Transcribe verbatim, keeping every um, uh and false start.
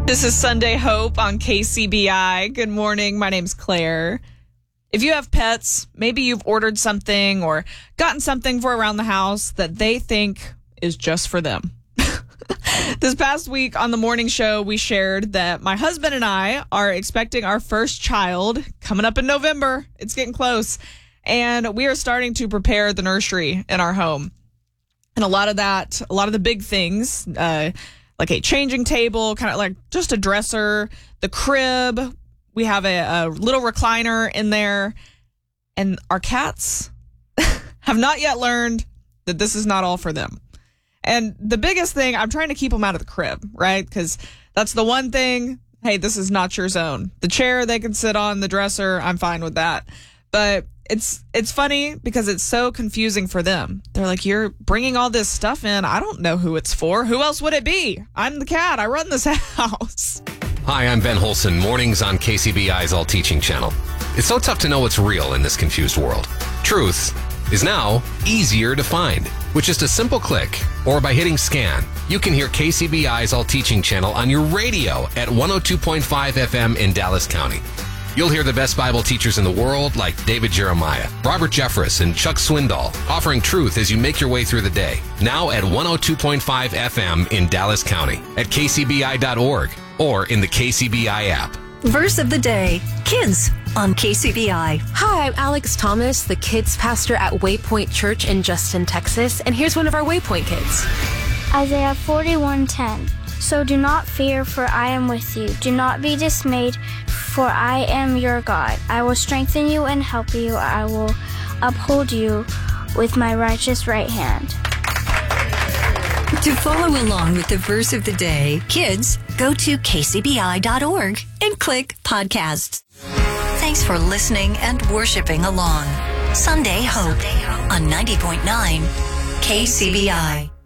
This is Sunday Hope on K C B I. Good morning. My name's Claire. If you have pets, maybe you've ordered something or gotten something for around the house that they think is just for them. This past week on the morning show, we shared that my husband and I are expecting our first child coming up in November. It's getting close. And we are starting to prepare the nursery in our home. And a lot of that, a lot of the big things, uh, like a changing table, kind of like just a dresser, the crib. We have a, a little recliner in there. And our cats have not yet learned that this is not all for them. And the biggest thing, I'm trying to keep them out of the crib, right? Because that's the one thing, hey, this is not your zone. The chair they can sit on, the dresser, I'm fine with that. But it's it's funny because it's so confusing for them. They're like, you're bringing all this stuff in. I don't know who it's for. Who else would it be? I'm the cat. I run this house. Hi, I'm Ben Holson, mornings on K C B I's All Teaching channel. It's so tough to know what's real in this confused world. Truth is now easier to find. With just a simple click or by hitting scan, you can hear K C B I's All Teaching channel on your radio at one oh two point five F M in Dallas County. You'll hear the best Bible teachers in the world like David Jeremiah, Robert Jeffress, and Chuck Swindoll offering truth as you make your way through the day. Now at one oh two point five F M in Dallas County, at K C B I dot org, or in the K C B I app. Verse of the day, Kids on K C B I. Hi, I'm Alex Thomas, the kids pastor at Waypoint Church in Justin, Texas, and here's one of our Waypoint kids. Isaiah forty-one ten. So do not fear, for I am with you. Do not be dismayed, for I am your God. I will strengthen you and help you. I will uphold you with my righteous right hand. To follow along with the verse of the day, kids, go to K C B I dot org and click podcasts. Thanks for listening and worshiping along. Sunday Hope on ninety point nine K C B I.